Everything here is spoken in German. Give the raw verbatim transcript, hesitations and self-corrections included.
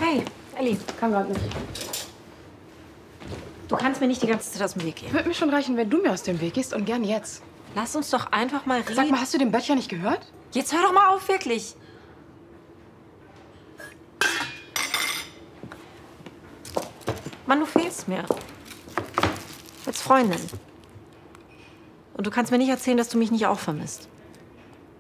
Hey, Elli, kann grad nicht. Du kannst mir nicht die ganze Zeit aus dem Weg gehen. Wird mir schon reichen, wenn du mir aus dem Weg gehst und gern jetzt. Lass uns doch einfach mal reden. Sag mal, hast du den Böttcher nicht gehört? Jetzt hör doch mal auf, wirklich. Mann, du fehlst mir. Als Freundin. Und du kannst mir nicht erzählen, dass du mich nicht auch vermisst.